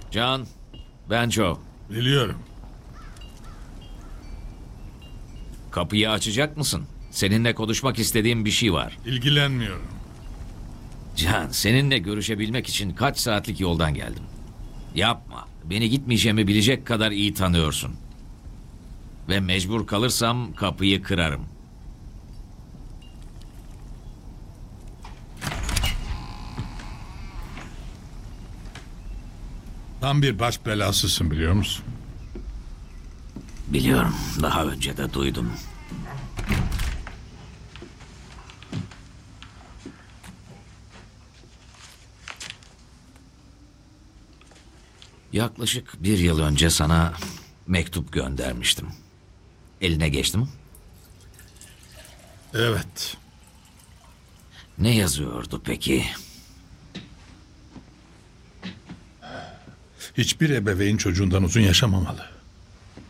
Can, ben Joe. Biliyorum. Kapıyı açacak mısın? Seninle konuşmak istediğim bir şey var. İlgilenmiyorum. Can, seninle görüşebilmek için kaç saatlik yoldan geldim. Yapma. Beni gitmeyeceğimi bilecek kadar iyi tanıyorsun. Ve mecbur kalırsam kapıyı kırarım. Tam bir baş belasısın biliyor musun? Biliyorum. Daha önce de duydum. Yaklaşık 1 yıl önce sana mektup göndermiştim. Eline geçti mi? Evet. Ne yazıyordu peki? Hiçbir ebeveyn çocuğundan uzun yaşamamalı.